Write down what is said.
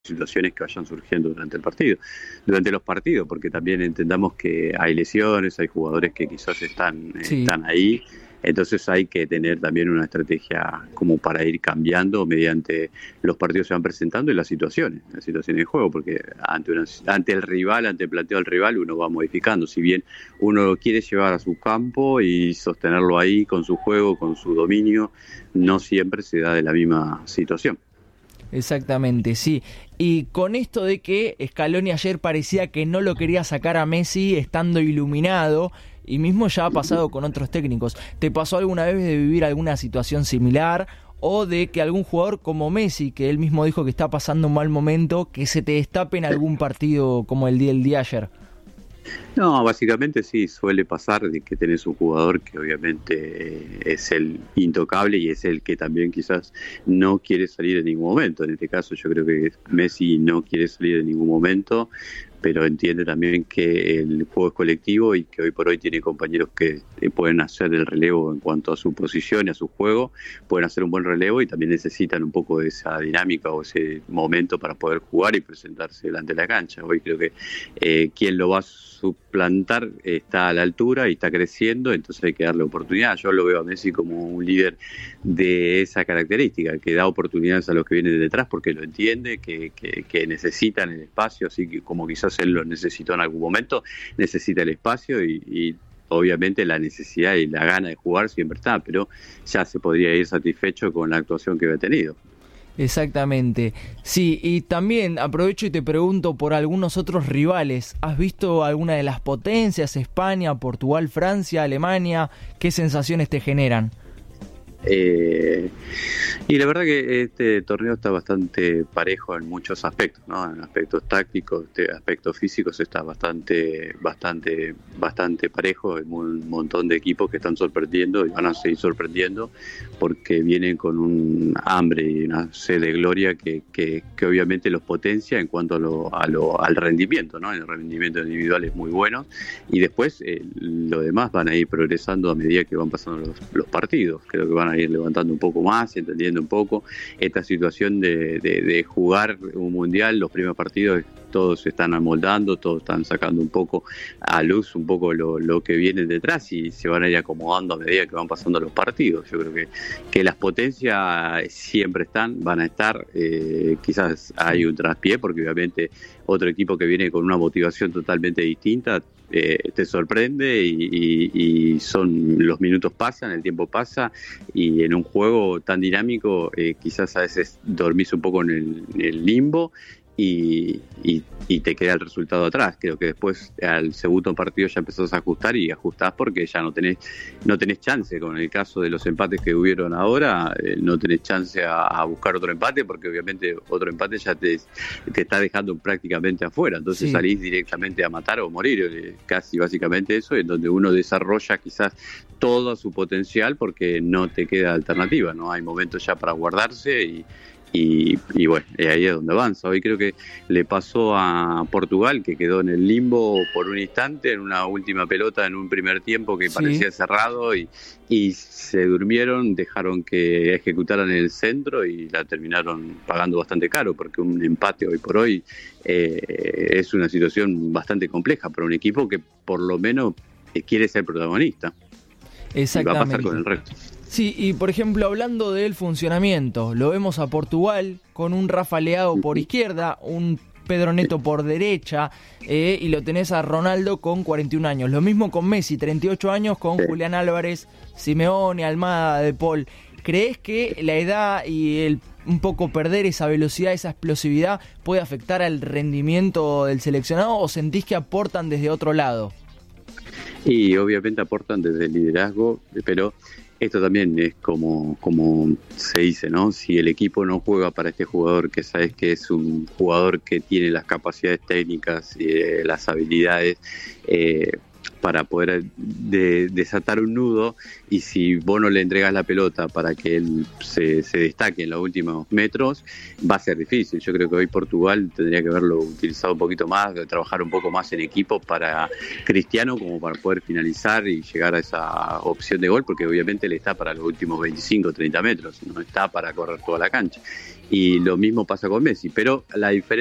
situaciones que vayan surgiendo durante los partidos, porque también entendamos que hay lesiones, hay jugadores que quizás están ahí. Entonces hay que tener también una estrategia como para ir cambiando mediante los partidos se van presentando y las situaciones de juego, porque ante el rival, ante el planteo del rival, uno va modificando. Si bien uno lo quiere llevar a su campo y sostenerlo ahí con su juego, con su dominio, no siempre se da de la misma situación. Exactamente, sí. Y con esto de que Scaloni ayer parecía que no lo quería sacar a Messi estando iluminado, y mismo ya ha pasado con otros técnicos, ¿te pasó alguna vez de vivir alguna situación similar? O de que algún jugador como Messi, que él mismo dijo que está pasando un mal momento, que se te destape en algún partido como el día ayer? No, básicamente sí, suele pasar de que tenés un jugador que obviamente es el intocable y es el que también quizás no quiere salir en ningún momento. En este caso yo creo que Messi no quiere salir en ningún momento, pero entiende también que el juego es colectivo y que hoy por hoy tiene compañeros que pueden hacer el relevo en cuanto a su posición y a su juego, pueden hacer un buen relevo y también necesitan un poco de esa dinámica o ese momento para poder jugar y presentarse delante de la cancha. Hoy creo que quien lo va a suplantar está a la altura y está creciendo, entonces hay que darle oportunidad. Yo lo veo a Messi como un líder de esa característica, que da oportunidades a los que vienen de detrás porque lo entiende, que necesitan el espacio, así que como quizás él lo necesitó en algún momento, necesita el espacio y obviamente la necesidad y la gana de jugar siempre está, pero ya se podría ir satisfecho con la actuación que había tenido. Exactamente. Sí, y también aprovecho y te pregunto por algunos otros rivales. ¿Has visto alguna de las potencias? España, Portugal, Francia, Alemania. ¿Qué sensaciones te generan? Y la verdad que este torneo está bastante parejo en muchos aspectos, ¿no? En aspectos tácticos, aspectos físicos está bastante parejo. Hay un montón de equipos que están sorprendiendo y van a seguir sorprendiendo porque vienen con un hambre y una sed de gloria que obviamente los potencia en cuanto al rendimiento, ¿no? El rendimiento individual es muy bueno y después lo demás van a ir progresando a medida que van pasando los partidos. Creo que van a ir levantando un poco más, entendiendo un poco esta situación de jugar un mundial. Los primeros partidos todos se están amoldando, todos están sacando un poco a luz un poco lo que viene detrás y se van a ir acomodando a medida que van pasando los partidos. Yo creo que las potencias siempre van a estar, quizás hay un traspié porque obviamente otro equipo que viene con una motivación totalmente distinta te sorprende y los minutos pasan, el tiempo pasa y en un juego tan dinámico quizás a veces dormís un poco en el limbo y te queda el resultado atrás. Creo que después al segundo partido ya empezás a ajustar y ajustás porque ya no tenés chance. Con el caso de los empates que hubieron ahora, no tenés chance a buscar otro empate porque obviamente otro empate ya te está dejando prácticamente afuera, entonces sí. Salís directamente a matar o morir, casi básicamente eso, en donde uno desarrolla quizás todo su potencial porque no te queda alternativa, no hay momento ya para guardarse y bueno, ahí es donde avanza. Hoy creo que le pasó a Portugal, que quedó en el limbo por un instante, en una última pelota en un primer tiempo que parecía cerrado y se durmieron, dejaron que ejecutaran en el centro y la terminaron pagando bastante caro, porque un empate hoy por hoy es una situación bastante compleja para un equipo que por lo menos quiere ser protagonista. Exactamente. Y va a pasar con el resto. Sí, y por ejemplo, hablando del funcionamiento, lo vemos a Portugal con un Rafa Leao por izquierda, un Pedro Neto por derecha, y lo tenés a Ronaldo con 41 años. Lo mismo con Messi, 38 años, con Julián Álvarez, Simeone, Almada, De Paul. ¿Crees que la edad y un poco perder esa velocidad, esa explosividad, puede afectar al rendimiento del seleccionado o sentís que aportan desde otro lado? Y obviamente aportan desde el liderazgo, pero esto también es como se dice, ¿no? Si el equipo no juega para este jugador, que sabes que es un jugador que tiene las capacidades técnicas y las habilidades, poder desatar un nudo, y si vos no le entregas la pelota para que él se destaque en los últimos metros, va a ser difícil. Yo creo que hoy Portugal tendría que haberlo utilizado un poquito más, trabajar un poco más en equipo para Cristiano, como para poder finalizar y llegar a esa opción de gol, porque obviamente él está para los últimos 25, 30 metros, no está para correr toda la cancha. Y lo mismo pasa con Messi, pero la diferencia